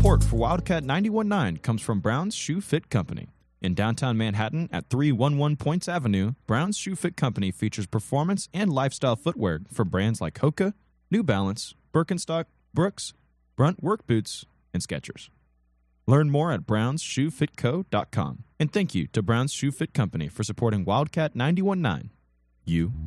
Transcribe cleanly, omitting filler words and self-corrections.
Support for Wildcat 91.9 comes from Brown's Shoe Fit Company. In downtown Manhattan at 311 Points Avenue, Brown's Shoe Fit Company features performance and lifestyle footwear for brands like Hoka, New Balance, Birkenstock, Brooks, Brunt Work Boots, and Skechers. Learn more at brownsshoefitco.com. And thank you to Brown's Shoe Fit Company for supporting Wildcat 91.9. You